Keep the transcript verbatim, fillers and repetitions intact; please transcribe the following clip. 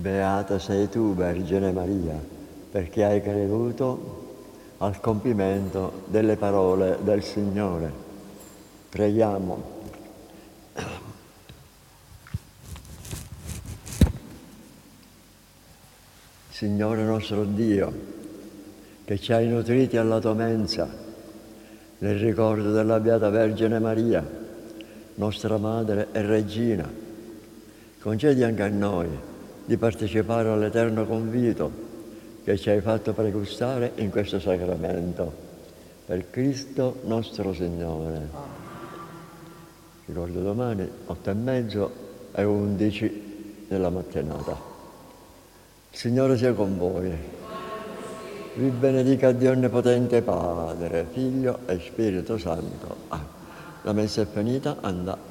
Beata sei tu, Vergine Maria, perché hai creduto al compimento delle parole del Signore. Preghiamo. Signore nostro Dio, che ci hai nutriti alla tua mensa, nel ricordo della Beata Vergine Maria, nostra Madre e Regina, concedi anche a noi di partecipare all'eterno convito che ci hai fatto pregustare in questo sacramento. Per Cristo nostro Signore. Ricordo domani, otto e mezzo e undici della mattinata. Il Signore sia con voi. Vi benedica Dio Onnipotente Padre, Figlio e Spirito Santo. Ah, la messa è finita, andate.